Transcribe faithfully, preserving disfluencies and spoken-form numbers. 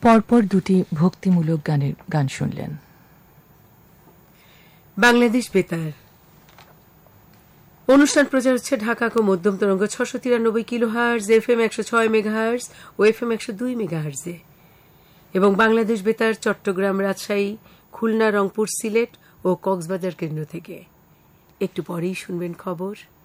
পরপর দুটি ভক্তিমূলক গানের গান শুনলেন। বাংলাদেশ বেতার অনুষ্ঠান প্রচার হচ্ছে ঢাকা কো মধ্যম তরঙ্গ ছশো তিরানব্বই কিলো হার্জ, এফ এম একশো ছয় মেগা হার্জ ও এফ এম একশো দুই মেগা হার্জে, এবং বাংলাদেশ বেতার চট্টগ্রাম, রাজশাহী, খুলনা, রংপুর, সিলেট ও কক্সবাজার কেন্দ্র থেকে। একটু পরেই শুনবেন খবর।